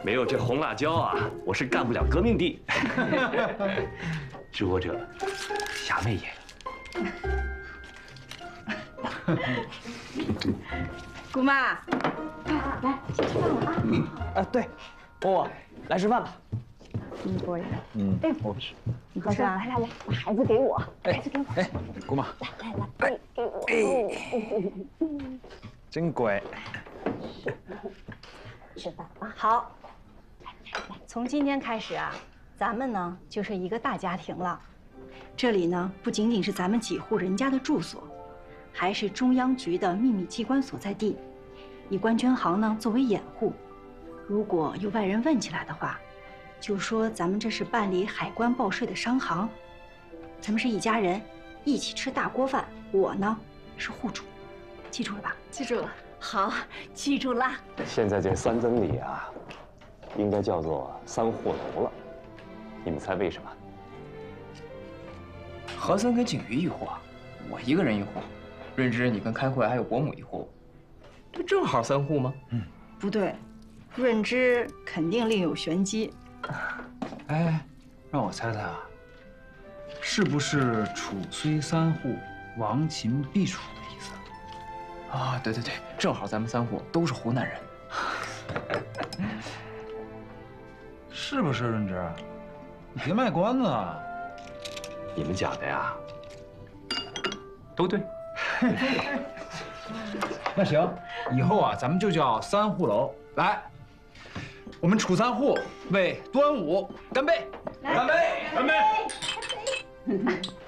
没有这红辣椒啊，我是干不了革命的。知我者，侠妹也。 姑妈，来先吃饭了啊！ 对，嬷嬷来吃饭吧。 过来。 我不吃。 你不吃啊？来，把孩子给我，孩子给我。 哎，姑妈， 来，给我。 真乖。 吃饭啊！好。从今天开始啊，咱们呢就是一个大家庭了。这里呢不仅仅是咱们几户人家的住所，还是中央局的秘密机关所在地，以关捐行呢作为掩护。如果有外人问起来的话，就说咱们这是办理海关报税的商行，咱们是一家人，一起吃大锅饭。我呢是户主，记住了吧？ 记住了。 好，记住了。 现在这三增里啊，应该叫做三户楼了。你们猜为什么？ 何森跟景瑜一户，我一个人一户，润之你跟开慧还有伯母一户，这正好三户吗？ 不对，润之肯定另有玄机。 哎，让我猜猜啊，是不是楚虽三户，亡秦必楚的意思？ 啊，对，正好咱们三户都是湖南人， 是不是润之？你别卖关子啊！ 你们讲的呀， 都对。 那行，以后啊，咱们就叫三户楼。来，我们楚三户为端午干杯！ 来， 干杯！ 干杯！